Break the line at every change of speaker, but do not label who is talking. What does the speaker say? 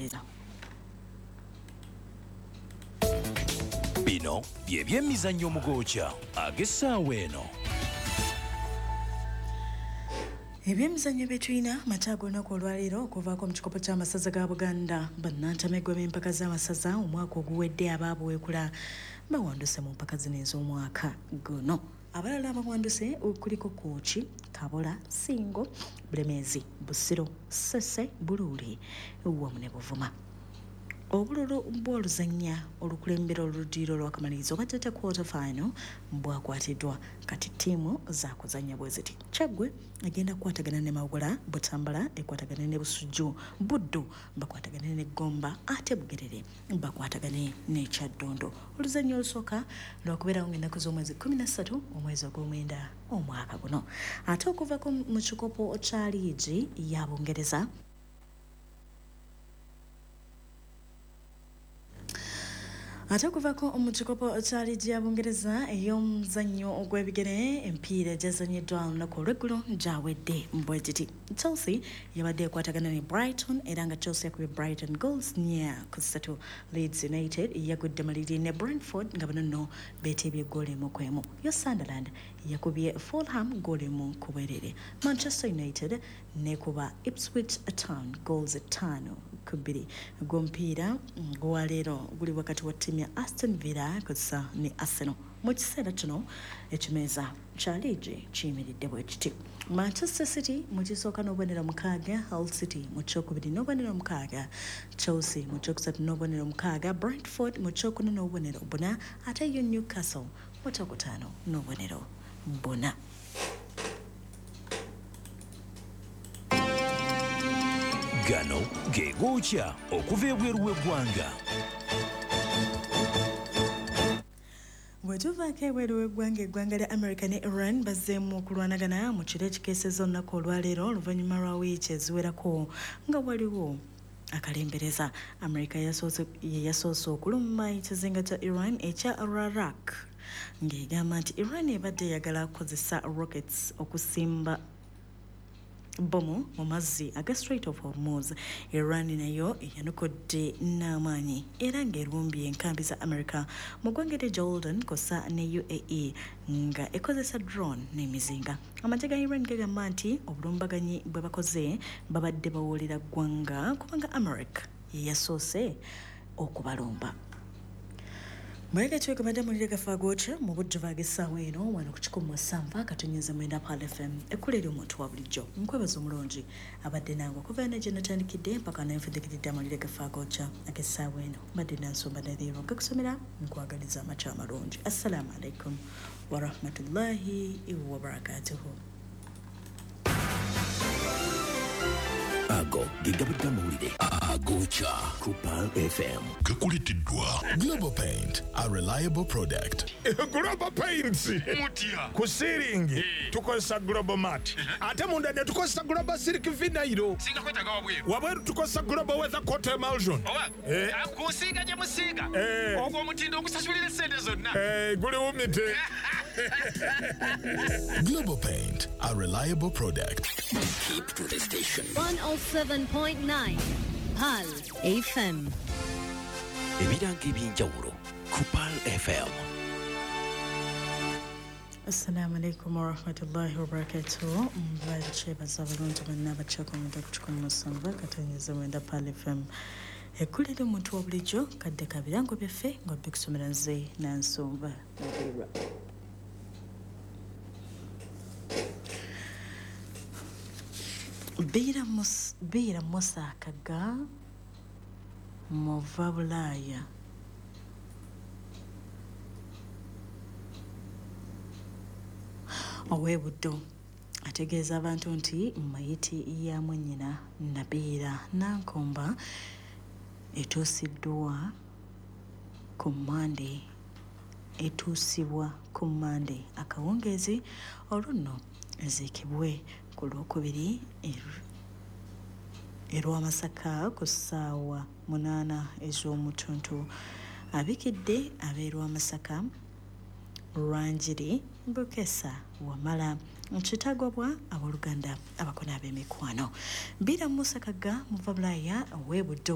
Mbalira.
Bino by'ebyemizannyo mugookya ag'essaawa eno.
Ebyemizannyo bye tulina mataago olunaku olwaleero okuvaako mu kikopo ky'amasaza ga Buganda bannantamegwa b'empaka z'amasaza omwaka oguwedde abaabuweekula bawanduse mu mpaka zino ez'omwaka guno. Abalala abawanduse kuliko Kooki, Kabola, Singo, Bulemeezi, Busiro, Ssese, Buluuli wamu ne Buvuma. Obululu bw'oluzannya olukulembera oluddiiro lw'akamalirizo oba tete quarter final bwakwatiddwa kati ttiimu zaakuzannya bwe ziti. Kyaggwe agenda kukwatagana ne Mawula, Butambala ekwatagane ne Busujju, Buddu bakwatagane ne Gomba ate Bugerere bakwatagane ne Kyaddondo. Oluzannya olusooka lwakubeerawo ng'ennaku z'omwezi 13 omwezi ogw'omwenda omwaka guno. Ate okuvako mu kikopo kya liigi ya Bungereza ate okuvako mu kikopo kya liigi ya Bungereza ey'omuzannyo ogw'ebigere empiira gyazannyiddwa olunaku olw'eggulo gyawedde bwe giti. Chelsea yabadde ekwatagana ne Brighton era nga Chelsea yakubye Brighton goals 4-3. Leeds United yagudde maliri ne Brentford nga bano nno beeteebye ggoolo emu ku emu. Yo Sunderland yakubye Fulham ggoolo emu ku bwerere. Manchester United nekuba Ipswich Town goals 5-2. Gw'omupiira gwa leero guli wakati wa ttiimu ya Aston Villa kusa ne Arsenal. Mu kiseera kino ekimeeza kya liigi kiyimiridde bwe kiti. Manchester City mu kisooka n'obubonero 6, Hull City mu kyokubiri n'obubonero 6, Chelsea mu kyokusatu n'obubonero 6, Brentford mu kyokuna n'obubonero 4 ate yo Newcastle mu kyokutaano n'obubonero 4.
Gano ge gookya okuva ebweru w'eggwanga.
Bwe tuvaako ebweru w'eggwanga eggwanga lya America ne Iran bazzeemu okulwanagana mu kiro ekikeeseza olunaku olwaleero oluvannyuma lwa wiiki eziwerako nga waliwo akalembereza. America yasoose okulumba ekizinga kya Iran ekya Rarak ng'egamba nti Iran ebadde eyagala kukozesa rockets okusimba bomu mu mazzi aga Strait of Hormuz. Iran nayo yanukodde n'amaanyi era ng'erumbye enkambi za America mu ggwanga lya Jordan kosa ne UAE nga ekozesa drone n'emizinga. Amagye ga Iran gagamba nti obulumbaganyi bwe bakoze babadde bawoolera ggwanga kubanga America ye yasoose okubalumba. Mwega chwe kabada mulire gafagocha mu budduva ag'essaawa eno wano ku 107.9 Pal FM ekulera omuntu wa bulijjo nkwebaza omulungi abadde nange okuva ne gye natandikidde mpaka nenfudikidde mulire gafagocha ag'essaawa eno mbadde nansomba naleero gakusomera nkwagaliza amaca amalungi. Assalamu alaikum wa rahmatullahi wa barakatuhu.
Ago gigabidde amawulire agoocha ku Pal FM.
Gakulitiddwa Global Paint, a reliable product.
Global Paints
Mutia
ku ceiling tukozesa Global Mat ate munda ne tukozesa Global Silk Vinyl
singa kwetaga
wabweru tukozesa Global Weather Coat Emulsion
kusiiga gye musiiga ogwo omutindo okusasulira sente zonna
guli wumite.
Global Paint, a reliable product.
Keep to the station.
107.9 Pal FM.
Ebiranga eby'enjawulo ku Pal FM.
Assalamu alaikum wa rahmatullahi wa barakatuh. Mbache bazabuluntu banna bachako mu 17 katonyeza mwenda Pal FM. Ekulira omuntu wa bulijjo kadde kabirango byaffe nga bikusomera nze nansumba. Bira Musa Kaga Mova Bulaya. Owebuddo ategeeza abantu nti mayiti ya mwennyina Nabiira Nankomba etuusiddwa ku Monday akawungeezi olunno eziikibwe ku Lwokubiri erw'Amasaka ku ssaawa 8 ez'omutuntu. Abikidde ab'erw'Amasaka Rwanjiri Bukesa Wamala Kitagobwa abooluganda abakona ab'emikwano. Bira Musa Kaga Muva Bulaya Owebuddo